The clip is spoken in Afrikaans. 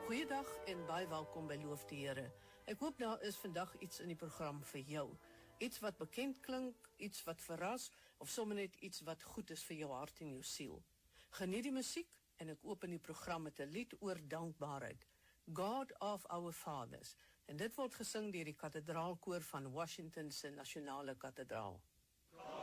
Goeiedag en baie welkom by Loof die Here. Ek hoop daar is vandag iets in die program vir jou. Iets wat bekend klink, iets wat verras, of sommer net iets wat goed is vir jou hart en jou siel. Geniet die musiek en ek open die program met 'n lied oor dankbaarheid. God of Our Fathers. En dit word gesing deur die kathedraalkoor van Washington se nasionale kathedraal.